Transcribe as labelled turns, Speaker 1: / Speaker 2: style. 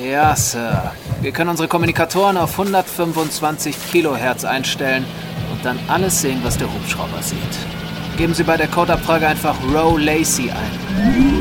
Speaker 1: Ja, Sir. Wir können unsere Kommunikatoren auf 125 Kilohertz einstellen und dann alles sehen, was der Hubschrauber sieht. Geben Sie bei der Codeabfrage einfach Roe Lacey ein.